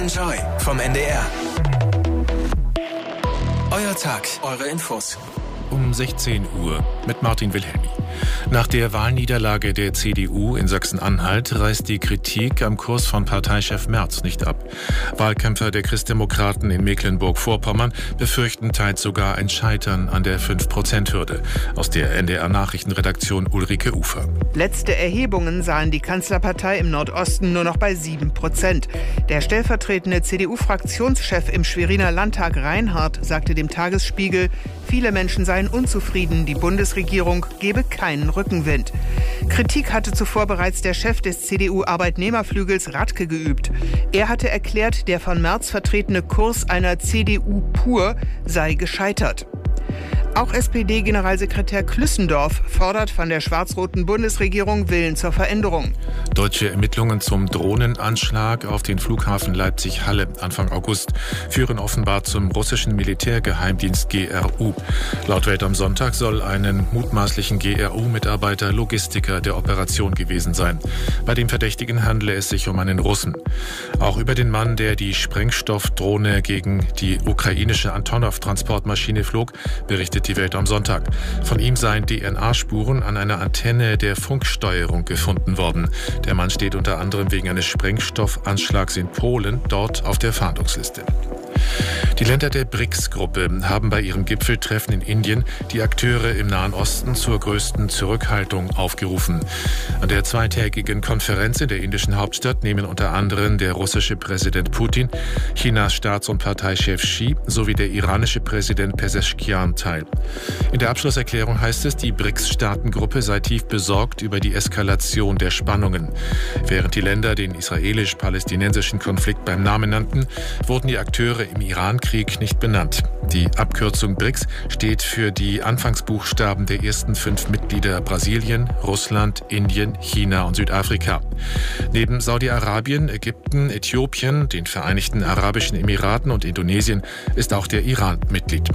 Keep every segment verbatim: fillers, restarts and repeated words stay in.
Enjoy vom N D R. Euer Tag, eure Infos. Um sechzehn Uhr mit Martin Wilhelmi. Nach der Wahlniederlage der C D U in Sachsen-Anhalt reißt die Kritik am Kurs von Parteichef Merz nicht ab. Wahlkämpfer der Christdemokraten in Mecklenburg-Vorpommern befürchten teils sogar ein Scheitern an der fünf Prozent Hürde. Aus der N D R-Nachrichtenredaktion Ulrike Ufer. Letzte Erhebungen sahen die Kanzlerpartei im Nordosten nur noch bei sieben Prozent. Der stellvertretende C D U-Fraktionschef im Schweriner Landtag Reinhardt sagte dem Tagesspiegel, viele Menschen seien unzufrieden, die Bundesregierung gebe keinen Rückenwind. Kritik hatte zuvor bereits der Chef des C D U-Arbeitnehmerflügels Radke geübt. Er hatte erklärt, der von Merz vertretene Kurs einer C D U pur sei gescheitert. Auch S P D-Generalsekretär Klüssendorf fordert von der schwarz-roten Bundesregierung Willen zur Veränderung. Deutsche Ermittlungen zum Drohnenanschlag auf den Flughafen Leipzig-Halle Anfang August führen offenbar zum russischen Militärgeheimdienst G R U. Laut Welt am Sonntag soll einen mutmaßlichen G R U-Mitarbeiter Logistiker der Operation gewesen sein. Bei dem Verdächtigen handele es sich um einen Russen. Auch über den Mann, der die Sprengstoffdrohne gegen die ukrainische Antonov-Transportmaschine flog, berichtet die Welt am Sonntag. Von ihm seien D N A-Spuren an einer Antenne der Funksteuerung gefunden worden. Der Mann steht unter anderem wegen eines Sprengstoffanschlags in Polen dort auf der Fahndungsliste. Die Länder der B R I C S-Gruppe haben bei ihrem Gipfeltreffen in Indien die Akteure im Nahen Osten zur größten Zurückhaltung aufgerufen. An der zweitägigen Konferenz in der indischen Hauptstadt nehmen unter anderem der russische Präsident Putin, Chinas Staats- und Parteichef Xi sowie der iranische Präsident Pezeshkian teil. In der Abschlusserklärung heißt es, die B R I C S-Staatengruppe sei tief besorgt über die Eskalation der Spannungen. Während die Länder den israelisch-palästinensischen Konflikt beim Namen nannten, wurden die Akteure im Iran-Krieg nicht benannt. Die Abkürzung B R I C S steht für die Anfangsbuchstaben der ersten fünf Mitglieder Brasilien, Russland, Indien, China und Südafrika. Neben Saudi-Arabien, Ägypten, Äthiopien, den Vereinigten Arabischen Emiraten und Indonesien ist auch der Iran Mitglied.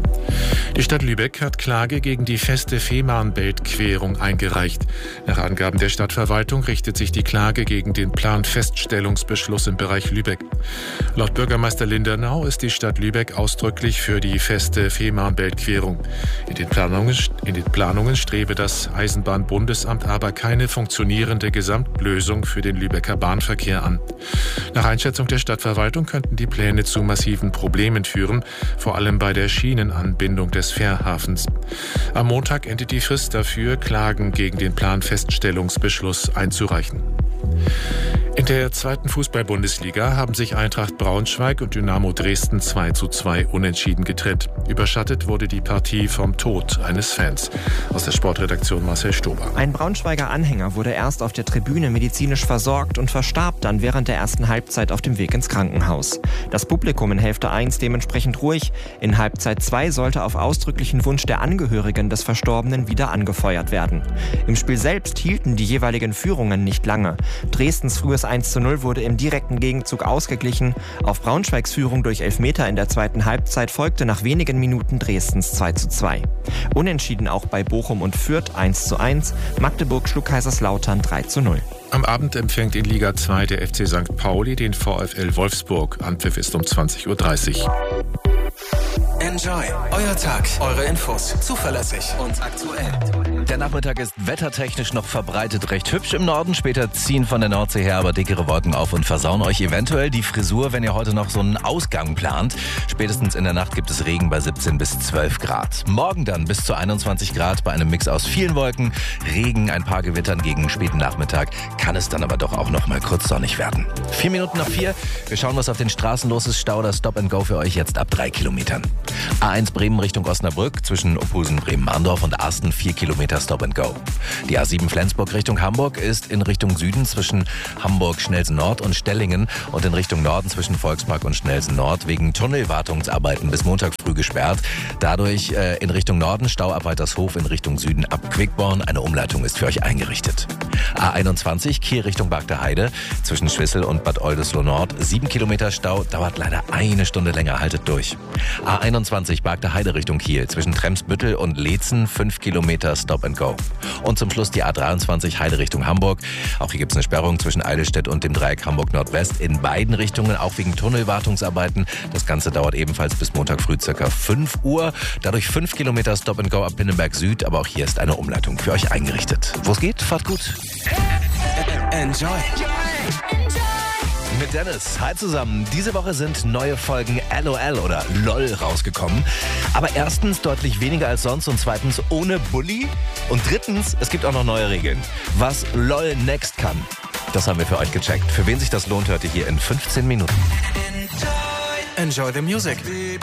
Die Stadt Lübeck hat Klage gegen die feste Fehmarnbelt-Querung eingereicht. Nach Angaben der Stadtverwaltung richtet sich die Klage gegen den Planfeststellungsbeschluss im Bereich Lübeck. Laut Bürgermeister Lindernau ist die Stadt Lübeck ausdrücklich für die feste Fehmarnbelt-Querung. In den Planungen, in den Planungen strebe das Eisenbahnbundesamt aber keine funktionierende Gesamtlösung für den Lübecker Bahnverkehr an. Nach Einschätzung der Stadtverwaltung könnten die Pläne zu massiven Problemen führen, vor allem bei der Schienenanbindung des Fährhafens. Am Montag endet die Frist dafür, Klagen gegen den Planfeststellungsbeschluss einzureichen. In der zweiten Fußball-Bundesliga haben sich Eintracht Braunschweig und Dynamo Dresden zwei zu zwei unentschieden getrennt. Überschattet wurde die Partie vom Tod eines Fans. Aus der Sportredaktion Marcel Stober. Ein Braunschweiger Anhänger wurde erst auf der Tribüne medizinisch versorgt und verstarb dann während der ersten Halbzeit auf dem Weg ins Krankenhaus. Das Publikum in Hälfte eins dementsprechend ruhig. In Halbzeit zwei sollte auf ausdrücklichen Wunsch der Angehörigen des Verstorbenen wieder angefeuert werden. Im Spiel selbst hielten die jeweiligen Führungen nicht lange. Dresdens frühes eins zu null wurde im direkten Gegenzug ausgeglichen. Auf Braunschweigs Führung durch Elfmeter in der zweiten Halbzeit folgte nach wenigen Minuten Dresdens zwei zu zwei. Unentschieden auch bei Bochum und Fürth eins zu eins. Magdeburg schlug Kaiserslautern drei zu null. Am Abend empfängt in Liga zwei der F C Sankt Pauli den VfL Wolfsburg. Anpfiff ist um zwanzig Uhr dreißig. Enjoy. Euer Tag, eure Infos. Zuverlässig und aktuell. Der Nachmittag ist wettertechnisch noch verbreitet recht hübsch im Norden. Später ziehen von der Nordsee her aber dickere Wolken auf und versauen euch eventuell die Frisur, wenn ihr heute noch so einen Ausgang plant. Spätestens in der Nacht gibt es Regen bei siebzehn bis zwölf Grad. Morgen dann bis zu einundzwanzig Grad bei einem Mix aus vielen Wolken, Regen, ein paar Gewittern gegen späten Nachmittag. Kann es dann aber doch auch noch mal kurz sonnig werden. Vier Minuten nach vier. Wir schauen, was auf den Straßen los ist. Stau, das Stop and Go für euch jetzt ab drei Kilometern. A eins Bremen Richtung Osnabrück, zwischen Oppulsen, Bremen-Marndorf und Arsten vier Kilometer Stop and Go. Die A sieben Flensburg Richtung Hamburg ist in Richtung Süden zwischen Hamburg-Schnelsen-Nord und Stellingen und in Richtung Norden zwischen Volkspark und Schnelsen-Nord wegen Tunnelwartungsarbeiten bis Montag früh gesperrt. Dadurch äh, in Richtung Norden Stau ab Waltershof, in Richtung Süden ab Quickborn. Eine Umleitung ist für euch eingerichtet. A einundzwanzig Kiel Richtung Bagdeheide zwischen Schwissel und Bad Oldesloe Nord. Sieben Kilometer Stau, dauert leider eine Stunde länger, haltet durch. A einundzwanzig Bagdeheide Richtung Kiel zwischen Tremsbüttel und Leetzen. Fünf Kilometer Stop Stop and Go. Und zum Schluss die A dreiundzwanzig Heide Richtung Hamburg. Auch hier gibt es eine Sperrung zwischen Eidelstedt und dem Dreieck Hamburg Nordwest in beiden Richtungen, auch wegen Tunnelwartungsarbeiten. Das Ganze dauert ebenfalls bis Montag früh ca. fünf Uhr. Dadurch fünf Kilometer Stop and Go ab Pinneberg Süd, aber auch hier ist eine Umleitung für euch eingerichtet. Wo es geht, fahrt gut. Enjoy. Mit Dennis. Hi zusammen. Diese Woche sind neue Folgen LOL oder LOL rausgekommen. Aber erstens deutlich weniger als sonst und zweitens ohne Bulli. Und drittens, es gibt auch noch neue Regeln. Was LOL Next kann, das haben wir für euch gecheckt. Für wen sich das lohnt, hört ihr hier in fünfzehn Minuten. Enjoy the music.